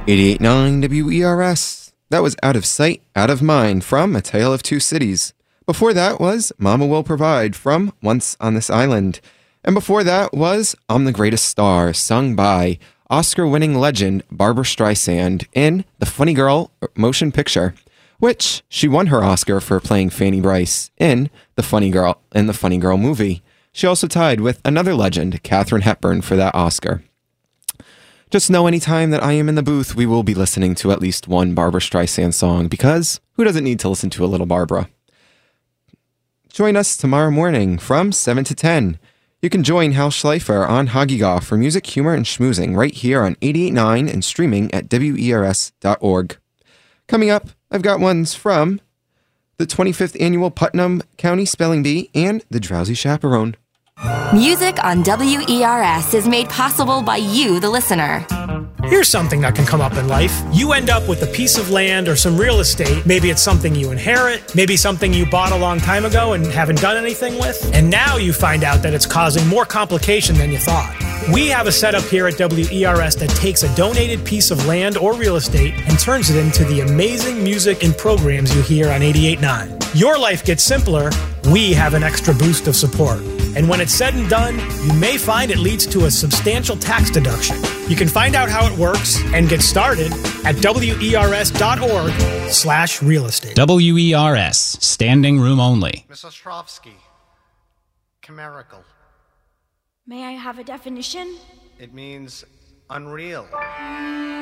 88.9 WERS. That was Out of Sight, Out of Mind from A Tale of Two Cities. Before that was Mama Will Provide from Once on This Island. And before that was I'm the Greatest Star, sung by Oscar-winning legend Barbra Streisand in The Funny Girl motion picture, which she won her Oscar for playing Fanny Brice in The Funny Girl movie. She also tied with another legend, Katharine Hepburn, for that Oscar. Just know anytime that I am in the booth, we will be listening to at least one Barbra Streisand song, because who doesn't need to listen to a little Barbara? Join us tomorrow morning from 7 to 10. You can join Hal Schleifer on Hagiga for music, humor, and schmoozing right here on 88.9 and streaming at WERS.org. Coming up, I've got ones from the 25th Annual Putnam County Spelling Bee and the Drowsy Chaperone. Music on WERS is made possible by you, the listener. Here's something that can come up in life. You end up with a piece of land or some real estate. Maybe it's something you inherit, maybe something you bought a long time ago and haven't done anything with. And now you find out that it's causing more complication than you thought. We have a setup here at WERS that takes a donated piece of land or real estate and turns it into the amazing music and programs you hear on 88.9. Your life gets simpler. We have an extra boost of support. And when it's said and done, you may find it leads to a substantial tax deduction. You can find out how it works and get started at WERS.org/real estate. WERS, standing room only. Miss Ostrovsky, chimerical. May I have a definition? It means unreal.